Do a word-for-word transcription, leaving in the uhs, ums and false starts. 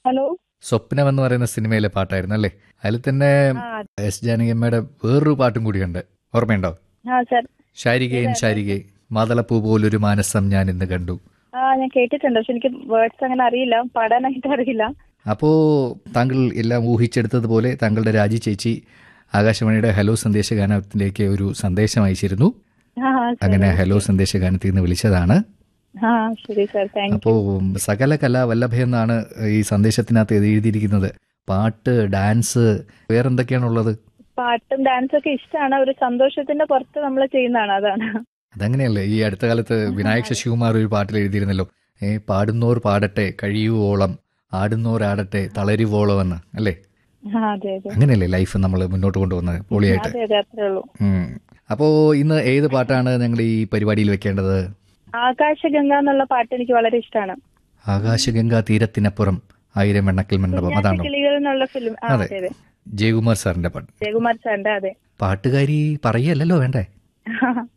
Hello. സ്വപ്നം എന്ന് പറയുന്ന സിനിമയിലെ പാട്ടായിരുന്നു അല്ലേ? അതിൽ തന്നെ ആ എസ് ജാനകിയമ്മയുടെ വേറൊരു പാട്ടും കൂടിയുണ്ട്, ഓർമ്മയുണ്ടോ? ആ സർ ശാരികയും ശാരികെ മാതളപ്പൂ പോലൊരു മാനസം ഞാൻ ഇന്ന് കണ്ടു. ആ ഞാൻ കേട്ടിട്ടുണ്ട്, പക്ഷെ എനിക്ക് വേർഡ്സ് അങ്ങനെ അറിയില്ല, പാടാനായിട്ട് അറിയില്ല. അപ്പോൾ താങ്കൾ എല്ലാം ഊഹിച്ചെടുത്തതുപോലെ താങ്കളുടെ രാജി ചേച്ചി ആകാശവാണിയുടെ ഹലോ സന്ദേശഗാനത്തിലേക്ക് ഒരു സന്ദേശം അയച്ചിരുന്നു. ആ സർ, അങ്ങനെ ഓക്കേ. ഹലോ സന്ദേശഗാനത്തിൽ നിന്ന് വിളിച്ചതാണ്. ആ ശരി സർ, താങ്ക് യു. അപ്പോൾ സകല കലാവല്ലഭ എന്നാണ് ഈ സന്ദേശത്തിനകത്ത് എഴുതിയിരിക്കുന്നത്. പാട്ട്, ഡാൻസ്, വേറെന്തൊക്കെയാണുള്ളത്? പാട്ടും ഡാൻസും ഒക്കെ ഇഷ്ടമാണ്, ഒരു സന്തോഷത്തിന്റെ പുറത്ത് നമ്മൾ ചെയ്യുന്നതാണ്, അതാണ്. അതങ്ങനെയല്ലേ, ഈ അടുത്ത കാലത്ത് വിനായക് ശശികുമാർ ഒരു പാട്ടിൽ എഴുതിയിരുന്നല്ലോ, ഏ പാടുന്നോർ പാടട്ടെ കഴിയുവോളം, ആടുന്നോർ ആടട്ടെ തളരുവോളം എന്ന്, അല്ലേ? ആ അതെ അതെ അങ്ങനെയല്ലേ ലൈഫ് നമ്മൾ മുന്നോട്ട് കൊണ്ടുപോകുന്നത് പൊളിയായിട്ട്. അതെ അതെ അത്രേ ഉള്ളൂ. ഉം. അപ്പോ ഇന്ന് ഏത് പാട്ടാണ് ഞങ്ങൾ ഈ പരിപാടിയിൽ വെക്കേണ്ടത്? ആകാശഗംഗ എന്നുള്ള പാട്ട് എനിക്ക് വളരെ ഇഷ്ടമാണ്. ആകാശഗംഗാ തീരത്തിനപ്പുറം ആയിരം വെണ്ണക്കൽ മണ്ഡപം, അതാണോ? കിളികൾ എന്നുള്ള ഫിലിം. ആ അതെ. അതെ അതെ, ജയകുമാർ സാറിന്റെ പാട്ട്. ജയകുമാർ സാറിന്റെ. അതെ. പാട്ടുകാരി പറയല്ലോ വേണ്ടേ?